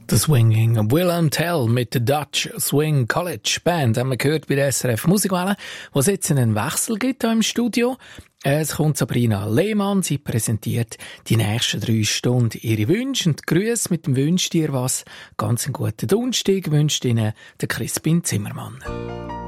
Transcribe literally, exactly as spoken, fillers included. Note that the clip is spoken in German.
The Swinging Will and Tell mit der Dutch Swing College Band haben wir gehört bei der S R F Musikwelle, wo es jetzt einen Wechsel gibt hier im Studio. Es kommt Sabrina Lehmann, sie präsentiert die nächsten drei Stunden ihre Wünsche und Grüße mit dem Wünsch dir was. Ganz einen guten Donnerstag wünscht Ihnen der Crispin Zimmermann.